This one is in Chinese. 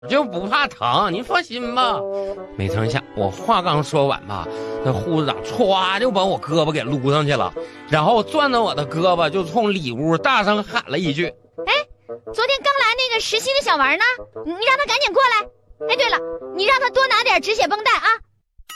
就不怕疼，你放心吧。没成想，我话刚说完吧，那护士长歘就把我胳膊给撸上去了，然后攥着我的胳膊就冲里屋大声喊了一句：“ 哎，昨天刚来那个实习的小王呢？你让他赶紧过来。哎，对了，你让他多拿点止血绷带啊。”